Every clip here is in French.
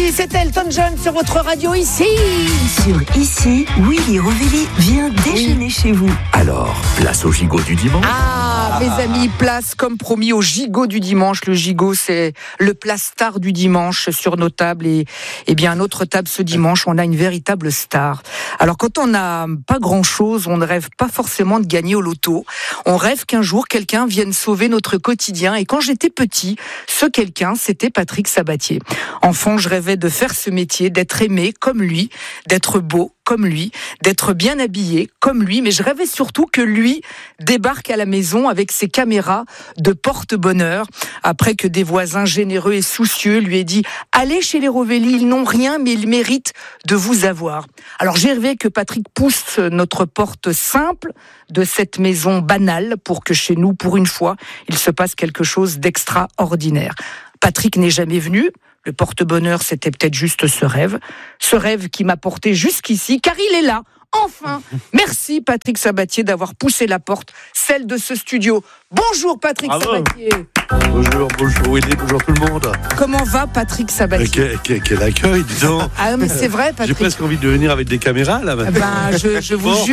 Rovelli, c'est Elton John sur votre radio ici. Sur Ici, Willy Rovelli vient déjeuner chez vous. Alors, place au gigot du dimanche. Mes amis, place comme promis au gigot du dimanche. Le gigot, c'est le plat star du dimanche sur nos tables. Et bien, à notre table ce dimanche, on a une véritable star. Alors, quand on n'a pas grand-chose, on ne rêve pas forcément de gagner au loto. On rêve qu'un jour, quelqu'un vienne sauver notre quotidien. Et quand j'étais petit, ce quelqu'un, c'était Patrick Sabatier. Enfant, je rêvais de faire ce métier, d'être aimé comme lui, d'être beau comme lui, d'être bien habillé comme lui, mais je rêvais surtout que lui débarque à la maison avec ses caméras de porte-bonheur, après que des voisins généreux et soucieux lui aient dit « Allez chez les Rovelli, ils n'ont rien, mais ils méritent de vous avoir ». Alors j'ai rêvé que Patrick pousse notre porte simple de cette maison banale pour que chez nous, pour une fois, il se passe quelque chose d'extraordinaire. Patrick n'est jamais venu. Le porte-bonheur, c'était peut-être juste ce rêve qui m'a porté jusqu'ici, car il est là, enfin. Merci Patrick Sabatier d'avoir poussé la porte, celle de ce studio. Bonjour Patrick Sabatier. Bonjour Willy, bonjour tout le monde. Comment va Patrick Sabatier ? Quel accueil, dis donc. Ah mais c'est vrai Patrick. J'ai presque envie de venir avec des caméras là maintenant. Je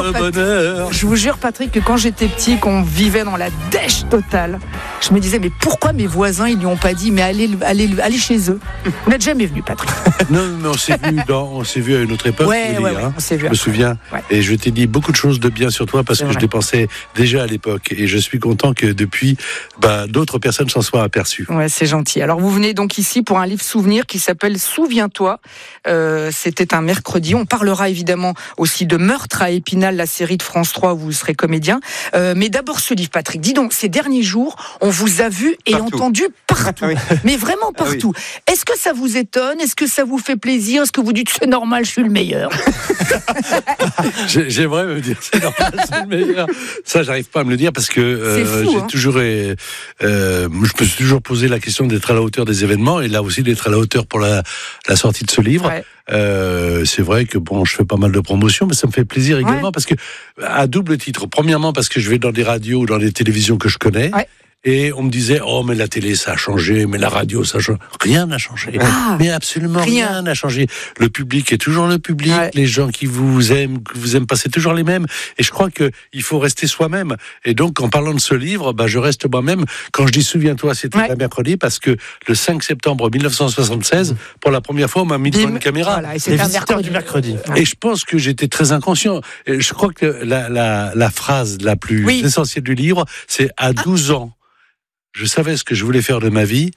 vous jure Patrick que quand j'étais petit, qu'on vivait dans la dèche totale, je me disais mais pourquoi mes voisins ils lui ont pas dit mais allez chez eux. Vous n'êtes jamais venu Patrick. Non mais on s'est vu à une autre époque. Ouais, on s'est vu. Je me souviens. Ouais. Et je t'ai dit beaucoup de choses de bien sur toi parce que je les pensais déjà à l'époque et je suis content que depuis d'autres personnes s'en soient aperçues. Ouais, c'est gentil. Alors vous venez donc ici pour un livre souvenir qui s'appelle Souviens-toi. C'était un mercredi. On parlera évidemment aussi de Meurtre à Épinal, la série de France 3 où vous serez comédien. Mais d'abord ce livre, Patrick. Dis donc, ces derniers jours, on vous a vu et entendu partout. Oui. Mais vraiment partout. Oui. Est-ce que ça vous étonne ? Est-ce que ça vous fait plaisir ? Est-ce que vous dites c'est normal, je suis le meilleur ? J'aimerais me dire c'est normal, c'est le meilleur. Ça, j'arrive pas à me le dire parce que j'ai toujours, je me suis toujours posé la question d'être à la hauteur des événements et là aussi d'être à la hauteur pour la sortie de ce livre. Ouais. C'est vrai que je fais pas mal de promotions, mais ça me fait plaisir également parce que à double titre. Premièrement parce que je vais dans des radios ou dans des télévisions que je connais. Ouais. Et on me disait, mais la télé, ça a changé, mais la radio, ça a changé. Rien n'a changé. Mais absolument rien n'a changé. Le public est toujours le public. Ouais. Les gens qui vous aiment pas, c'est toujours les mêmes. Et je crois qu'il faut rester soi-même. Et donc, en parlant de ce livre, je reste moi-même. Quand je dis souviens-toi, c'était un mercredi, parce que le 5 septembre 1976, pour la première fois, on m'a mis devant une caméra. Voilà, et c'est un mercredi. Et je pense que j'étais très inconscient. Et je crois que la phrase la plus essentielle du livre, c'est à 12 ans. Je savais ce que je voulais faire de ma vie,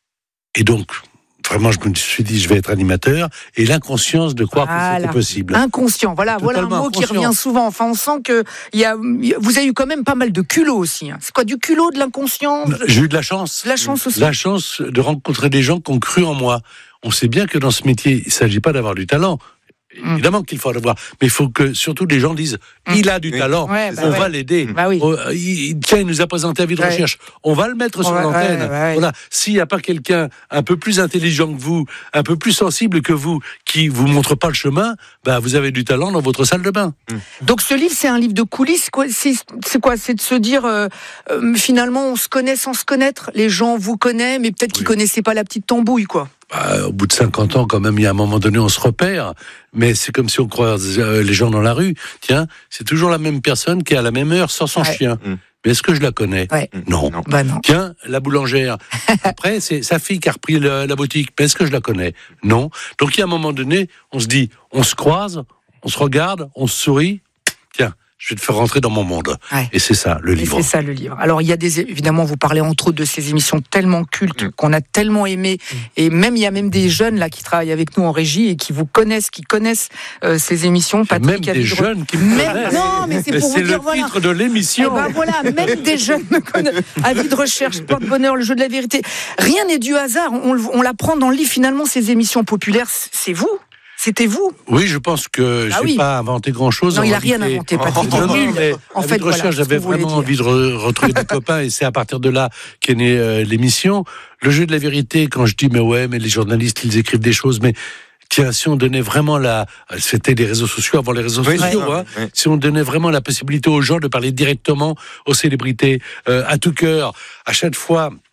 et donc, vraiment, je me suis dit, je vais être animateur, et l'inconscience de croire que c'était possible. Inconscient, voilà un mot qui revient souvent. Enfin, on sent que vous avez eu quand même pas mal de culot aussi. C'est quoi, du culot, de l'inconscient ? J'ai eu de la chance. La chance aussi. La chance de rencontrer des gens qui ont cru en moi. On sait bien que dans ce métier, il ne s'agit pas d'avoir du talent. Évidemment qu'il faut en avoir, mais il faut que surtout les gens disent il a du talent, on va l'aider. Il nous a présenté un avis de recherche, on va le mettre sur l'antenne. Voilà. S'il n'y a pas quelqu'un un peu plus intelligent que vous, un peu plus sensible que vous, qui vous montre pas le chemin, vous avez du talent dans votre salle de bain. Donc ce livre, c'est un livre de coulisses. C'est quoi ? C'est de se dire finalement on se connaît sans se connaître. Les gens vous connaissent, mais peut-être qu'ils connaissaient pas la petite tambouille, quoi. Au bout de 50 ans, quand même, il y a un moment donné, on se repère. Mais c'est comme si on croise les gens dans la rue. Tiens, c'est toujours la même personne qui, à la même heure, sort son chien. Mais est-ce que je la connais ? Non. Non. Tiens, la boulangère. Après, c'est sa fille qui a repris la boutique. Mais est-ce que je la connais ? Non. Donc, il y a un moment donné, on se dit, on se croise, on se regarde, on se sourit. Tiens, je vais te faire rentrer dans mon monde. Et c'est ça, le livre. Et c'est ça, le livre. Alors, il y a évidemment, vous parlez entre autres de ces émissions tellement cultes qu'on a tellement aimées. Et même, il y a même des jeunes là qui travaillent avec nous en régie et qui vous connaissent, qui connaissent ces émissions. Patrick, même des jeunes qui me connaissent. Non, mais c'est pour vous dire, le titre de l'émission. Même des jeunes me connaissent. Avis de recherche, porte-bonheur, le jeu de la vérité. Rien n'est du hasard. On l'apprend dans le livre. Finalement, ces émissions populaires, c'est vous. C'était vous ? Oui, je pense que je n'ai pas inventé grand-chose. Non, il n'a rien inventé, Patrick. En fait, j'avais vraiment envie de retrouver des copains et c'est à partir de là qu'est née l'émission. Le jeu de la vérité, quand je dis mais les journalistes, ils écrivent des choses, mais tiens, si on donnait vraiment c'était les réseaux sociaux avant les réseaux sociaux, si on donnait vraiment la possibilité aux gens de parler directement aux célébrités, à tout cœur, à chaque fois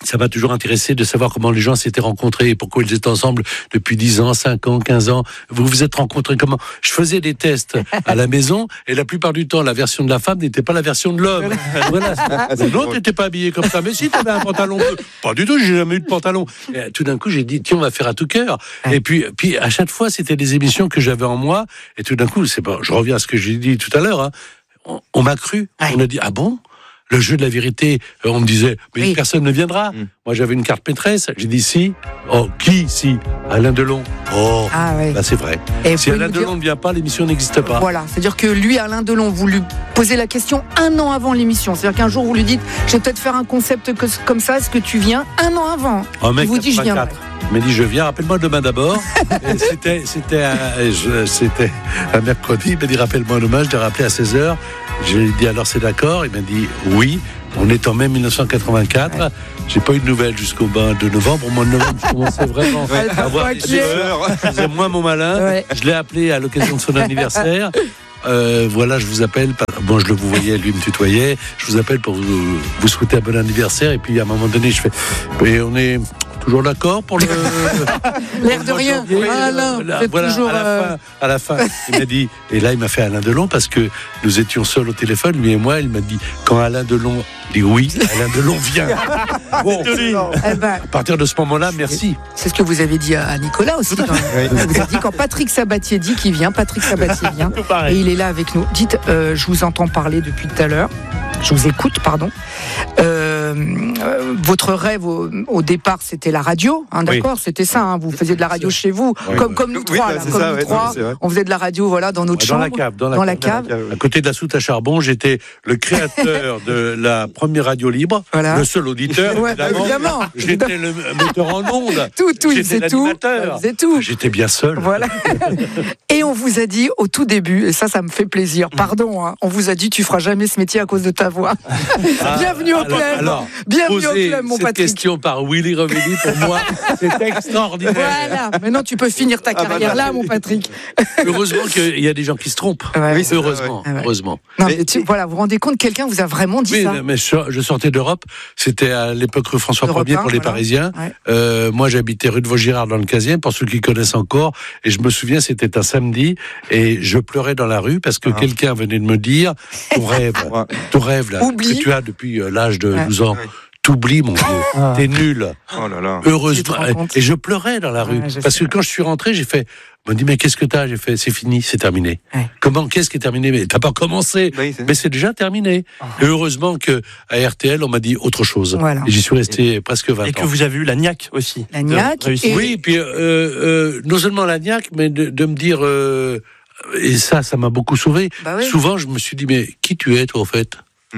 ça m'a toujours intéressé de savoir comment les gens s'étaient rencontrés et pourquoi ils étaient ensemble depuis 10 ans, 5 ans, 15 ans. Vous vous êtes rencontrés comment? Je faisais des tests à la maison et la plupart du temps, la version de la femme n'était pas la version de l'homme. Voilà. Non, t'étais pas habillé comme ça. Mais si, t'avais un pantalon bleu. Pas du tout, j'ai jamais eu de pantalon. Et tout d'un coup, j'ai dit, tiens, on va faire à tout cœur. Et puis à chaque fois, c'était des émissions que j'avais en moi. Et tout d'un coup, je reviens à ce que j'ai dit tout à l'heure, hein. On m'a cru. On a dit, ah bon? Le jeu de la vérité, on me disait, mais personne ne viendra. Moi, j'avais une carte maîtresse. J'ai dit, si. Oh, qui, si? Alain Delon. Oh, bah, c'est vrai. Et si Alain Delon ne vient pas, l'émission n'existe pas. Voilà, c'est-à-dire que lui, Alain Delon, vous lui posez la question 1 an avant l'émission. C'est-à-dire qu'un jour, vous lui dites, je vais peut-être faire un concept comme ça, est-ce que tu viens 1 an avant? Il vous dit, je viens. Il m'a dit, je viens, rappelle-moi demain d'abord. C'était un mercredi. Il m'a dit, rappelle-moi demain. Je l'ai rappelé à 16h. J'ai dit, alors c'est d'accord. Il m'a dit, oui. On est en mai 1984. J'ai pas eu de nouvelles jusqu'au 2 novembre. Au mois de novembre, je commençais vraiment à avoir des peurs. Je faisais moins mon malin. Je l'ai appelé à l'occasion de son anniversaire. Voilà, je vous appelle. Bon, je le vous voyais, lui me tutoyait. Je vous appelle pour vous souhaiter un bon anniversaire. Et puis à un moment donné, je fais. Et on est toujours d'accord pour le. L'air de rien. Alain, voilà, toujours. À la fin, il m'a dit. Et là, il m'a fait Alain Delon parce que nous étions seuls au téléphone, lui et moi. Il m'a dit quand Alain Delon dit oui, Alain Delon vient. Bon, à partir de ce moment-là, merci. C'est ce que vous avez dit à Nicolas aussi. Vous avez dit quand Patrick Sabatier dit qu'il vient, Patrick Sabatier vient. Et il est là avec nous. Dites, je vous entends parler depuis tout à l'heure. Je vous écoute, pardon. Votre rêve au départ, c'était la radio, hein, d'accord, c'était ça. Hein, vous faisiez de la radio chez vous, comme nous trois. On faisait de la radio, voilà, dans notre chambre, dans la cave. À côté de la soute à charbon, j'étais le créateur de la première radio libre, le seul auditeur. Évidemment. J'étais le metteur en ondes. J'étais l'animateur. J'étais bien seul. Voilà. Et on vous a dit au tout début, et ça me fait plaisir. Pardon, hein, on vous a dit, tu feras jamais ce métier à cause de ta voix. Bienvenue au club. Bienvenue au club, mon Patrick. Cette question par Willy Revelli, pour moi, c'est extraordinaire. Voilà. Maintenant, tu peux finir ta carrière là, mon Patrick. Heureusement qu'il y a des gens qui se trompent. Oui, heureusement. Non, mais voilà, vous vous rendez compte, quelqu'un vous a vraiment dit ça. Mais je sortais d'Europe. C'était à l'époque rue François Ier pour les Parisiens. Moi, j'habitais rue de Vaugirard dans le 15e, pour ceux qui connaissent encore. Et je me souviens, c'était un samedi, et je pleurais dans la rue parce que quelqu'un venait de me dire, ton rêve là, que tu as depuis l'âge de 12 ans. T'oublies, mon Dieu, t'es nul. Oh là là. Heureusement. Et je pleurais dans la rue. Parce que quand je suis rentré, j'ai fait, on me dit, mais qu'est-ce que t'as? J'ai fait, c'est fini, c'est terminé. Comment, qu'est-ce qui est terminé? Mais t'as pas commencé. Mais c'est déjà terminé. Et heureusement qu'à RTL, on m'a dit autre chose. Voilà. Et j'y suis resté presque 20 ans. Et que vous avez eu la niaque aussi. La niaque. Oui, puis non seulement la niaque, mais de me dire, et ça m'a beaucoup sauvé. Souvent, je me suis dit, mais qui tu es, toi, en fait?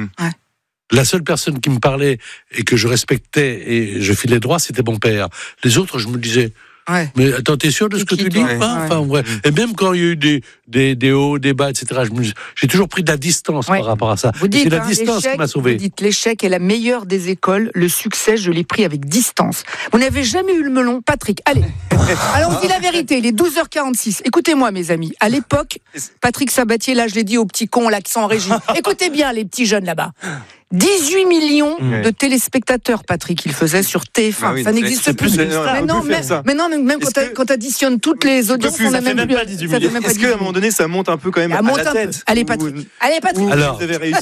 La seule personne qui me parlait et que je respectais et je filais droit, c'était mon père. Les autres, je me disais, mais attends, t'es sûr de ce que tu dis? Et même quand il y a eu des hauts, des bas, etc., j'ai toujours pris de la distance par rapport à ça. C'est la distance qui m'a sauvé. Vous dites, l'échec est la meilleure des écoles. Le succès, je l'ai pris avec distance. Vous n'avez jamais eu le melon, Patrick. Allez, alors on dit la vérité. Il est 12h46. Écoutez-moi, mes amis. À l'époque, Patrick Sabatier, là, je l'ai dit aux petits cons là qui sont en régie. Écoutez bien, les petits jeunes là-bas. 18 millions de téléspectateurs, Patrick, il faisait sur TF1. Ça n'existe plus. Mais non, même quand tu additionnes toutes les audiences, on n'a même plus. Est-ce qu'à un moment donné, ça monte un peu quand même à la tête? Allez, Patrick. Alors,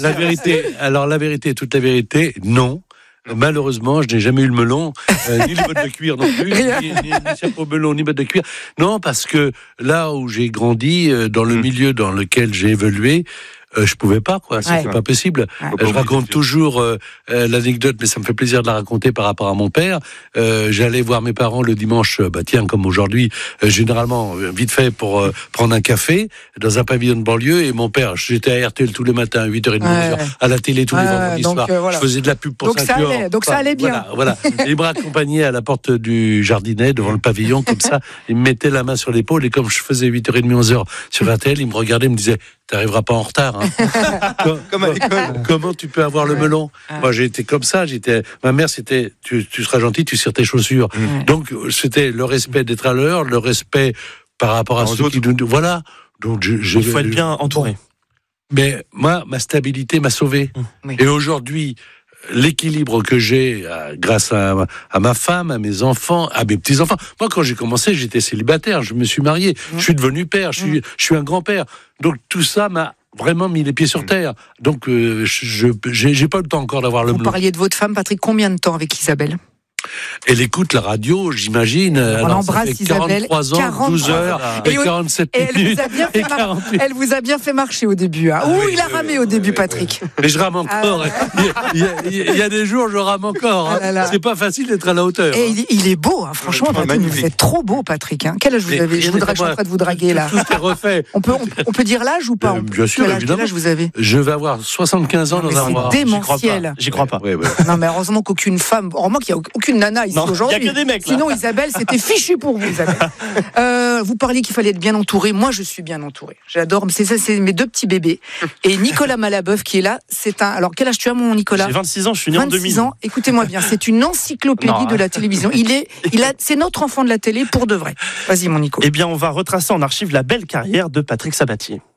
la vérité, toute la vérité, non. Malheureusement, je n'ai jamais eu le melon, ni les bottes de cuir non plus, ni chapeau melon, ni bottes de cuir. Non, parce que là où j'ai grandi, dans le milieu dans lequel j'ai évolué, je pouvais pas, quoi. C'était pas possible. Je raconte toujours l'anecdote, mais ça me fait plaisir de la raconter par rapport à mon père. J'allais voir mes parents le dimanche, comme aujourd'hui, généralement, vite fait pour prendre un café dans un pavillon de banlieue. Et mon père, j'étais à RTL tous les matins, à 8h30, 9h, à la télé tous les vendredis soirs. Je faisais de la pub pour Saint-Cloud. Donc ça allait bien. Voilà. Il me raccompagnait à la porte du jardinet, devant le pavillon, comme ça. Il me mettait la main sur l'épaule. Et comme je faisais 8h30, 11h sur RTL, il me regardait, il me disait, t'arriveras pas en retard. Comme à l'école. Comment tu peux avoir le melon? Moi, j'ai été comme ça. Ma mère, c'était, tu seras gentil, tu cires tes chaussures. Donc, c'était le respect d'être à l'heure, le respect par rapport à ceux qui nous. Voilà. Donc, il faut être bien entouré. Mais moi, ma stabilité m'a sauvé. Et aujourd'hui, l'équilibre que j'ai grâce à ma femme, à mes enfants, à mes petits-enfants. Moi, quand j'ai commencé, j'étais célibataire, je me suis marié, je suis devenu père, je suis un grand-père. Donc tout ça m'a vraiment mis les pieds sur terre. Donc j'ai pas le temps encore d'avoir le Vous parliez de votre femme, Patrick, combien de temps avec Isabelle ? Elle écoute la radio, j'imagine. On embrasse Isabelle. 43 ans, 12 heures, et 47 minutes. Elle vous a bien fait marcher au début. Hein. Il a ramé au début, Patrick. Mais je rame encore. Il y a des jours, je rame encore. Hein. C'est pas facile d'être à la hauteur. Et il est beau, hein. Franchement, Patrick, vous êtes trop beau, Patrick. Hein. Quel âge vous avez ? Je suis en train de vous draguer, là. Tout est refait. On peut dire l'âge ou pas ? Bien sûr, évidemment. Quel âge vous avez ? Je vais avoir 75 ans dans un mois. C'est démentiel. J'y crois pas. Non, mais heureusement qu'aucune femme, heureusement qu'il n'y a aucune nana ici aujourd'hui. Il n'y a que des mecs, là. Sinon, Isabelle, c'était fichu pour vous, Isabelle. Vous parliez qu'il fallait être bien entouré. Moi, je suis bien entourée. J'adore. C'est mes 2 petits bébés. Et Nicolas Malabeuf, qui est là, alors, quel âge tu as, mon Nicolas ? J'ai 26 ans, je suis né en 2000. 26 ans. Écoutez-moi bien, c'est une encyclopédie de la télévision. C'est notre enfant de la télé pour de vrai. Vas-y, mon Nico. Eh bien, on va retracer en archive la belle carrière de Patrick Sabatier.